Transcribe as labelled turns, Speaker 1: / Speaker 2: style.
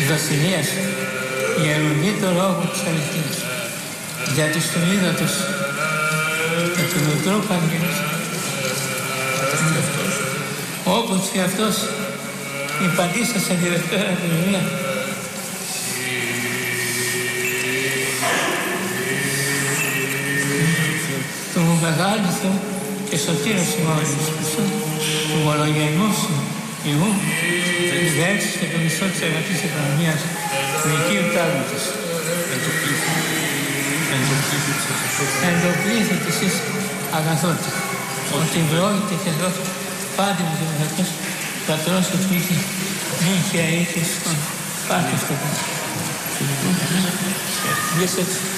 Speaker 1: βασιλείας γερουργεί το λόγο της αληθείας. Γιατί στον είδατος και του μικρού παγγελής, όπως και αυτός υπαντήσασε τη Δευτέρα Κοινωνία. Του μεγάλου Θεού και σωτήρος ημών Ιησούς Χριστού, του μονογενού σου Υιού, της δέξης και του μισθού της αγαθής οικονομίας, του οικείου τάγματος. Εντοπλήθη της εις αγαθότητα, ότι ευλόγητε και δόξα πάντη μου και μεθακός, πατρός και τμήχη, νύχια ή και σκόν, πάτε στο πέρα. Βγες έτσι.